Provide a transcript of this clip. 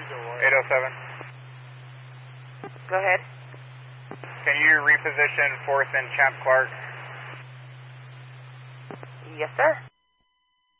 807. Go ahead. Can you reposition 4th and Champ Clark? Yes, sir.